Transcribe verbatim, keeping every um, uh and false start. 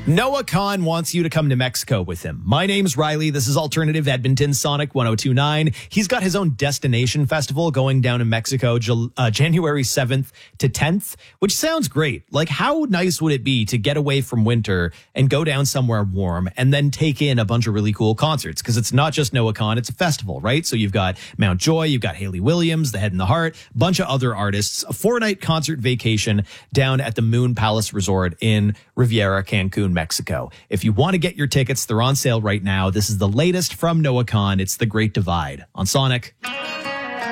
Noah Kahn wants you to come to Mexico with him. My name's Riley. This is Alternative Edmonton Sonic one oh two point nine. He's got his own destination festival going down in Mexico uh, January seventh to tenth, which sounds great. Like, how nice would it be to get away from winter and go down somewhere warm and then take in a bunch of really cool concerts? Because it's not just Noah Kahn, it's a festival, right? So you've got Mount Joy, you've got Hayley Williams, The Head and the Heart, a bunch of other artists, a four-night concert vacation down at the Moon Palace Resort in Riviera, Cancun, Mexico. If you want to get your tickets, they're on sale right now. This is the latest from Noah Kahn. It's The Great Divide on Sonic.